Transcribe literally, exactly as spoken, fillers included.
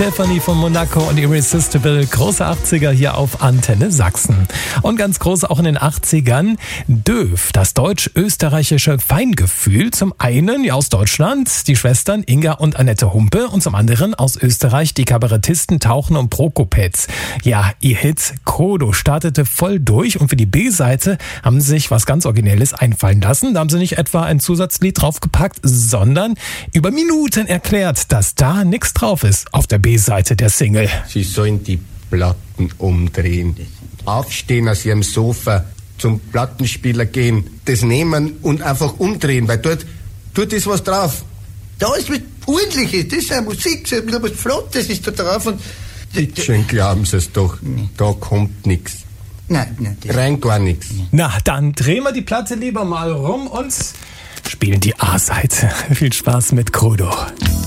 Stephanie von Monaco und Irresistible, große achtziger hier auf Antenne Sachsen. Und ganz groß auch in den achtzigern, Döv, das deutsch-österreichische Feingefühl. Zum einen ja aus Deutschland, die Schwestern Inga und Annette Humpe, und zum anderen aus Österreich die Kabarettisten Tauchen und Prokopetz. Ja, ihr Hit Kodo startete voll durch und für die B-Seite haben sie sich was ganz Originelles einfallen lassen. Da haben sie nicht etwa ein Zusatzlied draufgepackt, sondern über Minuten erklärt, dass da nichts drauf ist auf der B-Seite der Single. Sie sollen die Platten umdrehen. Aufstehen aus ihrem Sofa, zum Plattenspieler gehen, das nehmen und einfach umdrehen, weil dort, dort ist was drauf. Da ist was Ordentliches, das ist eine Musik, so was Flottes ist da drauf. Und Schön glauben Sie es doch, da kommt nichts. Nein, nein. Rein gar nichts. Na, dann drehen wir die Platte lieber mal rum und spielen die A-Seite. Viel Spaß mit Kodo.